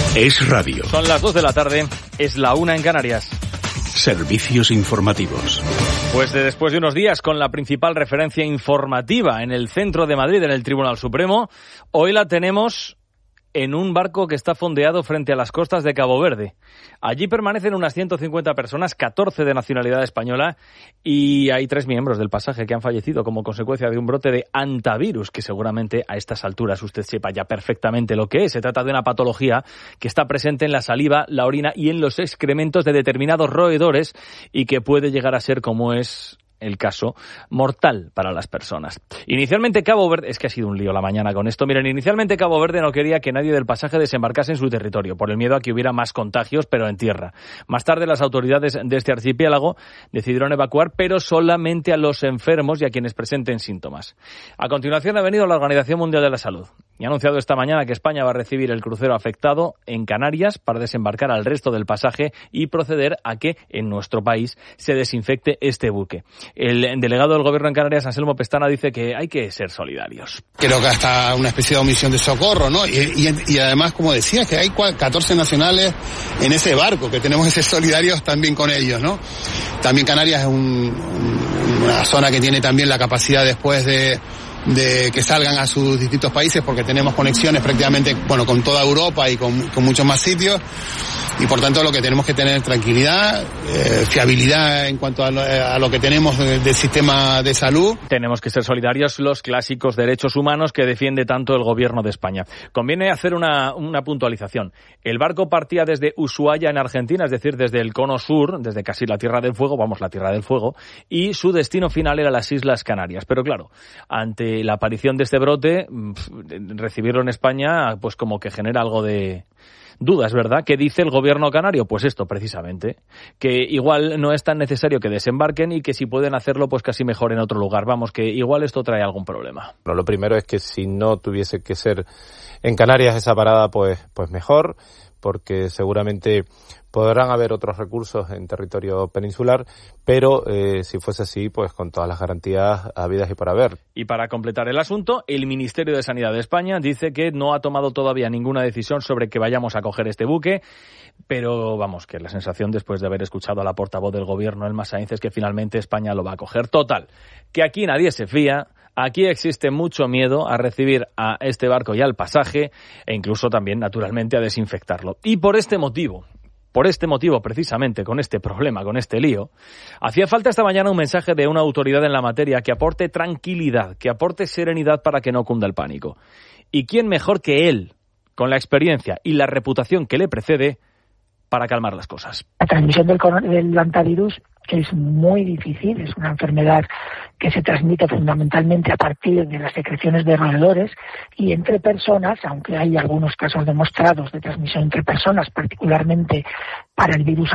Es radio. Son las 2 de la tarde, es la 1 en Canarias. Servicios informativos. Pues después de unos días con la principal referencia informativa en el centro de Madrid, en el Tribunal Supremo, hoy la tenemos en un barco que está fondeado frente a las costas de Cabo Verde. Allí permanecen unas 150 personas, 14 de nacionalidad española, y hay 3 miembros del pasaje que han fallecido como consecuencia de un brote de hantavirus, que seguramente a estas alturas usted sepa ya perfectamente lo que es. Se trata de una patología que está presente en la saliva, la orina y en los excrementos de determinados roedores y que puede llegar a ser, como es el caso, mortal para las personas. Inicialmente Cabo Verde, es que ha sido un lío la mañana con esto, miren, inicialmente Cabo Verde no quería que nadie del pasaje desembarcase en su territorio, por el miedo a que hubiera más contagios, pero en tierra. Más tarde las autoridades de este archipiélago decidieron evacuar, pero solamente a los enfermos y a quienes presenten síntomas. A continuación ha venido la Organización Mundial de la Salud y ha anunciado esta mañana que España va a recibir el crucero afectado en Canarias para desembarcar al resto del pasaje y proceder a que en nuestro país se desinfecte este buque. El delegado del Gobierno en Canarias, Anselmo Pestana, dice que hay que ser solidarios. Creo que hasta una especie de omisión de socorro, ¿no? Y además, como decía, que hay 14 nacionales en ese barco, que tenemos que ser solidarios también con ellos, ¿no? También Canarias es una zona que tiene también la capacidad después de que salgan a sus distintos países, porque tenemos conexiones prácticamente, bueno, con toda Europa y con muchos más sitios. Y por tanto lo que tenemos que tener tranquilidad, fiabilidad en cuanto a lo que tenemos del sistema de salud. Tenemos que ser solidarios, los clásicos derechos humanos que defiende tanto el Gobierno de España. Conviene hacer una puntualización. El barco partía desde Ushuaia en Argentina, es decir, desde el cono sur, desde casi la Tierra del Fuego, y su destino final era las Islas Canarias. Pero claro, ante la aparición de este brote, recibirlo en España, pues como que genera algo de dudas, ¿verdad? ¿Qué dice el Gobierno canario? Pues esto, precisamente, que igual no es tan necesario que desembarquen y que si pueden hacerlo, pues casi mejor en otro lugar. Vamos, que igual esto trae algún problema. Bueno, lo primero es que si no tuviese que ser en Canarias esa parada, pues mejor, porque seguramente podrán haber otros recursos en territorio peninsular, pero si fuese así, pues con todas las garantías habidas y por haber. Y para completar el asunto, el Ministerio de Sanidad de España dice que no ha tomado todavía ninguna decisión sobre que vayamos a coger este buque, pero vamos, que la sensación después de haber escuchado a la portavoz del Gobierno, Elma Sáenz, es que finalmente España lo va a coger. Total, que aquí nadie se fía. Aquí existe mucho miedo a recibir a este barco y al pasaje, e incluso también, naturalmente, a desinfectarlo. Y por este motivo, precisamente, con este problema, con este lío, hacía falta esta mañana un mensaje de una autoridad en la materia que aporte tranquilidad, que aporte serenidad para que no cunda el pánico. ¿Y quién mejor que él, con la experiencia y la reputación que le precede, para calmar las cosas? La transmisión del hantavirus es muy difícil, es una enfermedad que se transmite fundamentalmente a partir de las secreciones de roedores y entre personas, aunque hay algunos casos demostrados de transmisión entre personas, particularmente para el virus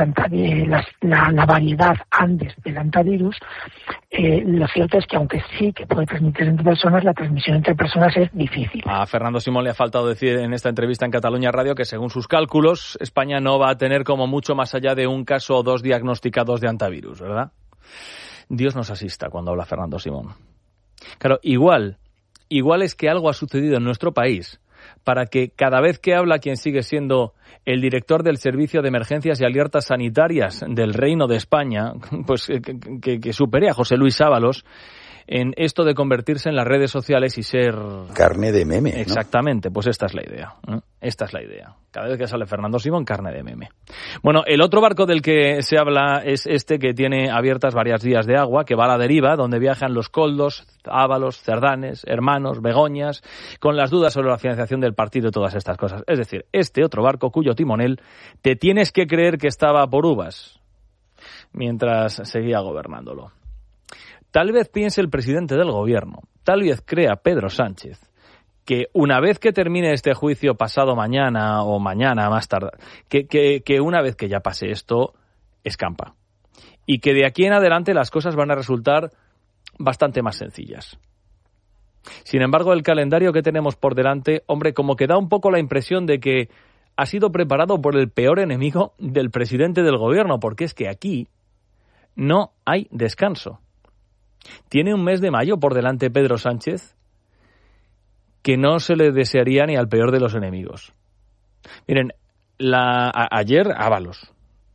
la variedad Andes del hantavirus, lo cierto es que aunque sí que puede transmitirse entre personas, la transmisión entre personas es difícil. A Fernando Simón le ha faltado decir en esta entrevista en Cataluña Radio que según sus cálculos, España no va a tener como mucho más allá de un caso o 2 diagnosticados de hantavirus, ¿verdad? Dios nos asista cuando habla Fernando Simón. Claro, igual es que algo ha sucedido en nuestro país para que cada vez que habla quien sigue siendo el director del Servicio de Emergencias y Alertas Sanitarias del Reino de España, pues que supere a José Luis Ábalos en esto de convertirse en las redes sociales y ser carne de meme, ¿no? Exactamente, pues esta es la idea. Esta es la idea. Cada vez que sale Fernando Simón, carne de meme. Bueno, el otro barco del que se habla es este que tiene abiertas varias vías de agua, que va a la deriva, donde viajan los Koldos, Ábalos, Cerdanes, Hermanos, Begoñas, con las dudas sobre la financiación del partido y todas estas cosas. Es decir, este otro barco cuyo timonel te tienes que creer que estaba por uvas mientras seguía gobernándolo. Tal vez piense el presidente del Gobierno, tal vez crea Pedro Sánchez, que una vez que termine este juicio pasado mañana o mañana más tarde, que una vez que ya pase esto, escampa. Y que de aquí en adelante las cosas van a resultar bastante más sencillas. Sin embargo, el calendario que tenemos por delante, hombre, como que da un poco la impresión de que ha sido preparado por el peor enemigo del presidente del Gobierno, porque es que aquí no hay descanso. Tiene un mes de mayo por delante Pedro Sánchez que no se le desearía ni al peor de los enemigos. Miren, Ayer Ábalos.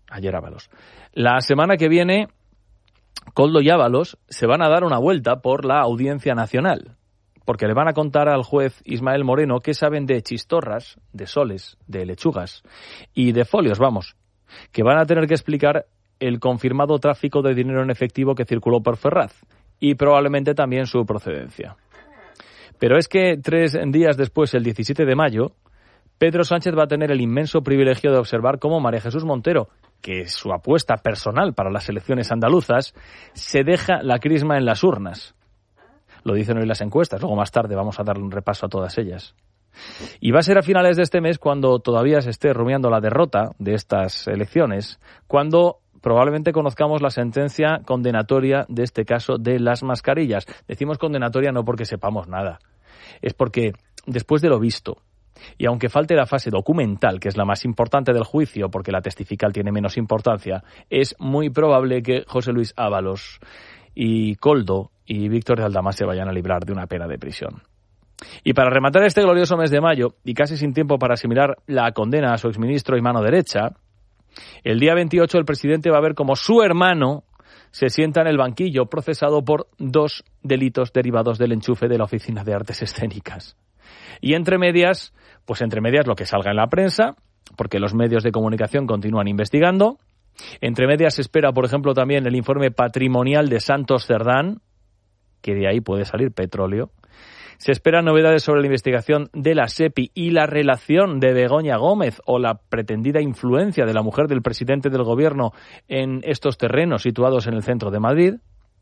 La semana que viene, Koldo y Ábalos se van a dar una vuelta por la Audiencia Nacional, porque le van a contar al juez Ismael Moreno qué saben de chistorras, de soles, de lechugas y de folios, que van a tener que explicar el confirmado tráfico de dinero en efectivo que circuló por Ferraz y probablemente también su procedencia. Pero es que 3 días después, el 17 de mayo, Pedro Sánchez va a tener el inmenso privilegio de observar cómo María Jesús Montero, que es su apuesta personal para las elecciones andaluzas, se deja la crisma en las urnas. Lo dicen hoy las encuestas, luego más tarde vamos a darle un repaso a todas ellas. Y va a ser a finales de este mes, cuando todavía se esté rumiando la derrota de estas elecciones, cuando probablemente conozcamos la sentencia condenatoria de este caso de las mascarillas. Decimos condenatoria no porque sepamos nada, es porque después de lo visto, y aunque falte la fase documental, que es la más importante del juicio, porque la testifical tiene menos importancia, es muy probable que José Luis Ábalos y Koldo y Víctor de Aldama se vayan a librar de una pena de prisión. Y para rematar este glorioso mes de mayo, y casi sin tiempo para asimilar la condena a su exministro y mano derecha, el día 28 el presidente va a ver cómo su hermano se sienta en el banquillo procesado por 2 delitos derivados del enchufe de la Oficina de Artes Escénicas. Y entre medias lo que salga en la prensa, porque los medios de comunicación continúan investigando. Entre medias se espera, por ejemplo, también el informe patrimonial de Santos Cerdán, que de ahí puede salir petróleo. Se esperan novedades sobre la investigación de la SEPI y la relación de Begoña Gómez o la pretendida influencia de la mujer del presidente del gobierno en estos terrenos situados en el centro de Madrid,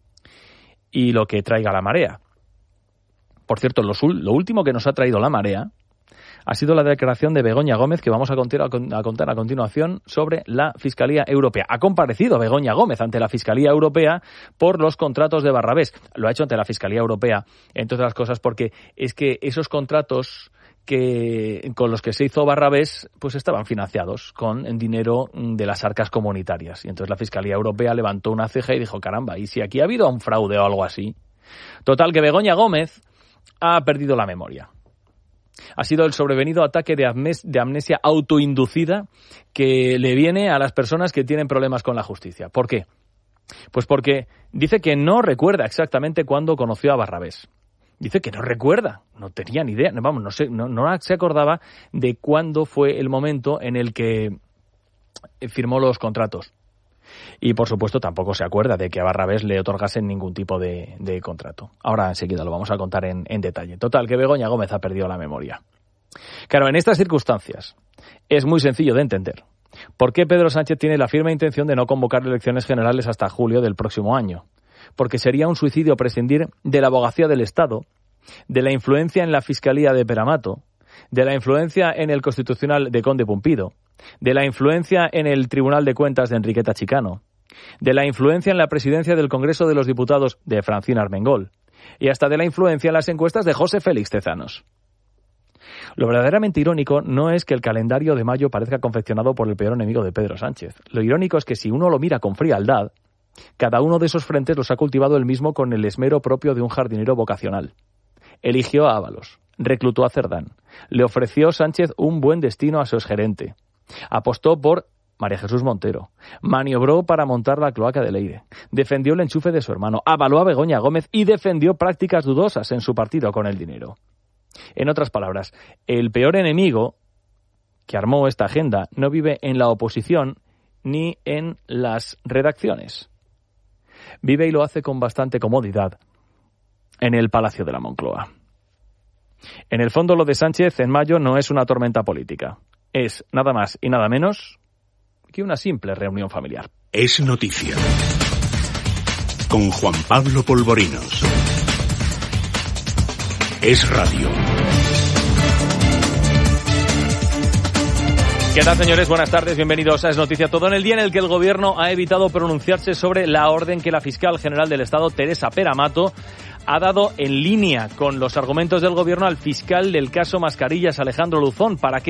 y lo que traiga la marea. Por cierto, lo último que nos ha traído la marea ha sido la declaración de Begoña Gómez, que vamos a contar a continuación, sobre la Fiscalía Europea. Ha comparecido Begoña Gómez ante la Fiscalía Europea por los contratos de Barrabés. Lo ha hecho ante la Fiscalía Europea, entre otras cosas, porque es que esos contratos con los que se hizo Barrabés pues estaban financiados con dinero de las arcas comunitarias. Y entonces la Fiscalía Europea levantó una ceja y dijo, caramba, ¿y si aquí ha habido un fraude o algo así? Total, que Begoña Gómez ha perdido la memoria. Ha sido el sobrevenido ataque de amnesia autoinducida que le viene a las personas que tienen problemas con la justicia. ¿Por qué? Pues porque dice que no recuerda exactamente cuándo conoció a Barrabés. Dice que no recuerda, no tenía ni idea, no se acordaba de cuándo fue el momento en el que firmó los contratos. Y, por supuesto, tampoco se acuerda de que a Barrabés le otorgasen ningún tipo de contrato. Ahora, enseguida, lo vamos a contar en detalle. Total, que Begoña Gómez ha perdido la memoria. Claro, en estas circunstancias es muy sencillo de entender por qué Pedro Sánchez tiene la firme intención de no convocar elecciones generales hasta julio del próximo año. Porque sería un suicidio prescindir de la abogacía del Estado, de la influencia en la Fiscalía de Peramato, de la influencia en el Constitucional de Conde Pumpido, de la influencia en el Tribunal de Cuentas de Enriqueta Chicano, de la influencia en la presidencia del Congreso de los Diputados de Francina Armengol y hasta de la influencia en las encuestas de José Félix Tezanos. Lo verdaderamente irónico no es que el calendario de mayo parezca confeccionado por el peor enemigo de Pedro Sánchez. Lo irónico es que si uno lo mira con frialdad, cada uno de esos frentes los ha cultivado él mismo con el esmero propio de un jardinero vocacional. Eligió a Ábalos, reclutó a Cerdán, le ofreció Sánchez un buen destino a su exgerente, apostó por María Jesús Montero, maniobró para montar la cloaca de Leire, defendió el enchufe de su hermano, avaló a Begoña Gómez y defendió prácticas dudosas en su partido con el dinero. En otras palabras, el peor enemigo que armó esta agenda no vive en la oposición ni en las redacciones. Vive, y lo hace con bastante comodidad, en el Palacio de la Moncloa. En el fondo, lo de Sánchez en mayo no es una tormenta política. Es nada más y nada menos que una simple reunión familiar. Es noticia. Con Juan Pablo Polvorinos. Es radio. ¿Qué tal, señores? Buenas tardes, bienvenidos a Es Noticia Todo, en el día en el que el Gobierno ha evitado pronunciarse sobre la orden que la fiscal general del Estado, Teresa Peramato, ha dado en línea con los argumentos del Gobierno al fiscal del caso Mascarillas, Alejandro Luzón. ¿Para qué?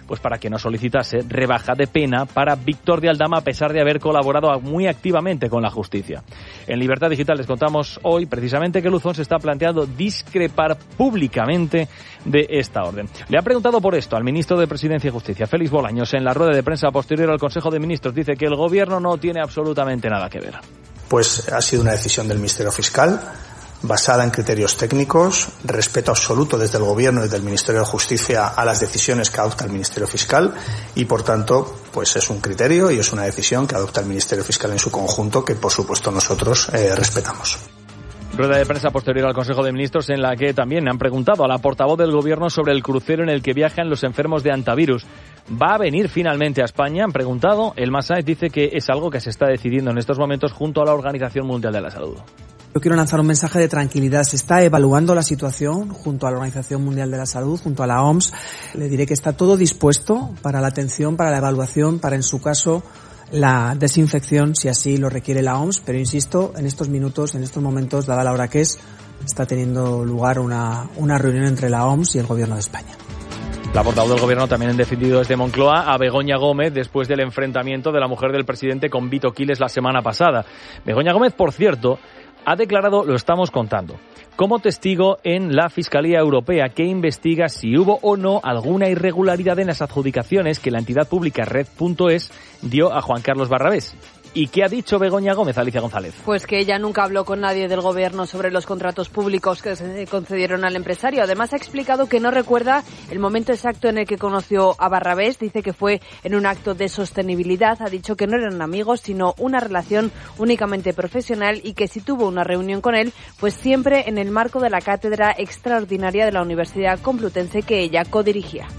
pues para que no solicitase rebaja de pena para Víctor de Aldama, a pesar de haber colaborado muy activamente con la justicia. En Libertad Digital les contamos hoy precisamente que Luzón se está planteando discrepar públicamente de esta orden. Le ha preguntado por esto al ministro de Presidencia y Justicia, Félix Bolaños, en la rueda de prensa posterior al Consejo de Ministros. Dice que el Gobierno no tiene absolutamente nada que ver. Pues ha sido una decisión del Ministerio Fiscal, basada en criterios técnicos, respeto absoluto desde el Gobierno y desde el Ministerio de Justicia a las decisiones que adopta el Ministerio Fiscal y, por tanto, pues es un criterio y es una decisión que adopta el Ministerio Fiscal en su conjunto que, por supuesto, nosotros respetamos. Rueda de prensa posterior al Consejo de Ministros en la que también han preguntado a la portavoz del Gobierno sobre el crucero en el que viajan los enfermos de antivirus. ¿Va a venir finalmente a España? Han preguntado. El Massaes dice que es algo que se está decidiendo en estos momentos junto a la Organización Mundial de la Salud. Yo quiero lanzar un mensaje de tranquilidad. Se está evaluando la situación junto a la Organización Mundial de la Salud, junto a la OMS. Le diré que está todo dispuesto para la atención, para la evaluación, para, en su caso, la desinfección, si así lo requiere la OMS. Pero insisto, en estos minutos, en estos momentos, dada la hora que es, está teniendo lugar una reunión entre la OMS y el Gobierno de España. La portavoz del Gobierno también ha defendido desde Moncloa a Begoña Gómez después del enfrentamiento de la mujer del presidente con Vito Quiles la semana pasada. Begoña Gómez, por cierto, ha declarado, lo estamos contando, como testigo en la Fiscalía Europea, que investiga si hubo o no alguna irregularidad en las adjudicaciones que la entidad pública Red.es dio a Juan Carlos Barrabés. ¿Y qué ha dicho Begoña Gómez, Alicia González? Pues que ella nunca habló con nadie del Gobierno sobre los contratos públicos que se concedieron al empresario. Además, ha explicado que no recuerda el momento exacto en el que conoció a Barrabés. Dice que fue en un acto de sostenibilidad. Ha dicho que no eran amigos, sino una relación únicamente profesional, y que si tuvo una reunión con él, pues siempre en el marco de la cátedra extraordinaria de la Universidad Complutense que ella codirigía.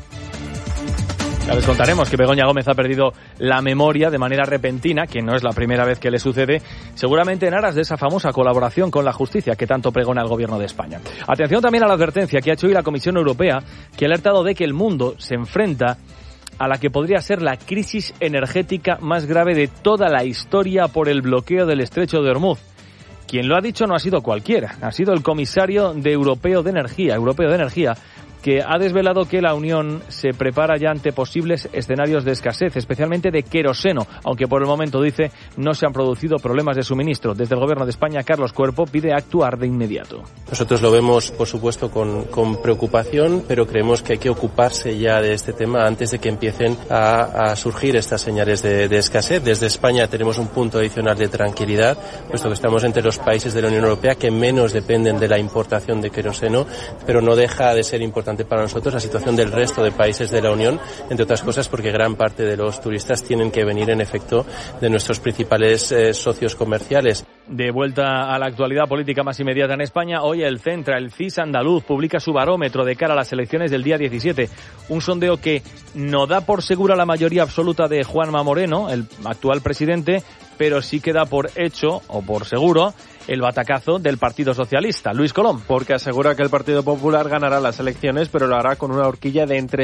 Ya les contaremos que Begoña Gómez ha perdido la memoria de manera repentina, que no es la primera vez que le sucede, seguramente en aras de esa famosa colaboración con la justicia que tanto pregona el Gobierno de España. Atención también a la advertencia que ha hecho hoy la Comisión Europea, que ha alertado de que el mundo se enfrenta a la que podría ser la crisis energética más grave de toda la historia por el bloqueo del Estrecho de Hormuz. Quien lo ha dicho no ha sido cualquiera, ha sido el comisario europeo de Energía, que ha desvelado que la Unión se prepara ya ante posibles escenarios de escasez, especialmente de queroseno, aunque por el momento, dice, no se han producido problemas de suministro. Desde el Gobierno de España, Carlos Cuerpo pide actuar de inmediato. Nosotros lo vemos, por supuesto, con preocupación, pero creemos que hay que ocuparse ya de este tema antes de que empiecen a surgir estas señales de escasez. Desde España tenemos un punto adicional de tranquilidad, puesto que estamos entre los países de la Unión Europea que menos dependen de la importación de queroseno, pero no deja de ser importante para nosotros la situación del resto de países de la Unión, entre otras cosas porque gran parte de los turistas tienen que venir en efecto de nuestros principales socios comerciales. De vuelta a la actualidad política más inmediata en España, hoy el CIS andaluz publica su barómetro de cara a las elecciones del día 17. Un sondeo que no da por segura la mayoría absoluta de Juanma Moreno, el actual presidente, pero sí que da por hecho, o por seguro, el batacazo del Partido Socialista. Luis Colom. Porque asegura que el Partido Popular ganará las elecciones, pero lo hará con una horquilla de entre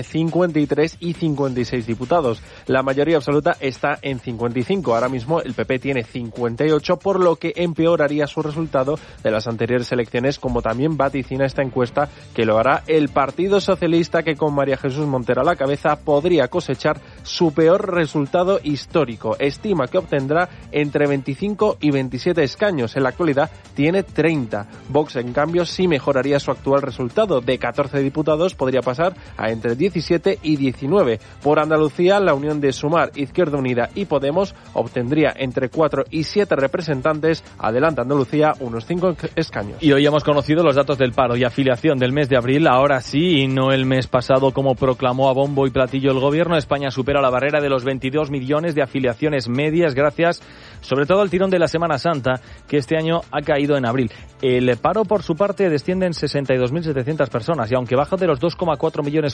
53 y 56 diputados. La mayoría absoluta está en 55. Ahora mismo el PP tiene 58, por lo que empeoraría su resultado de las anteriores elecciones, como también vaticina esta encuesta que lo hará el Partido Socialista, que con María Jesús Montero a la cabeza podría cosechar su peor resultado histórico. Estima que obtendrá entre 25 y 27 escaños. En la actualidad tiene 30. Vox, en cambio, sí mejoraría su actual resultado. De 14 diputados podría pasar a entre 17 y 19. Por Andalucía, la unión de Sumar, Izquierda Unida y Podemos obtendría entre 4 y 7 representantes. Adelanta Andalucía unos 5 escaños. Y hoy hemos conocido los datos del paro y afiliación del mes de abril, ahora sí, y no el mes pasado, como proclamó a bombo y platillo el Gobierno. España supera la barrera de los 22 millones de afiliaciones medias, gracias sobre todo al tirón de la Semana Santa, que este año ha caído en abril. El paro, por su parte, desciende en 62.700 personas, y aunque baja de los 2,4 millones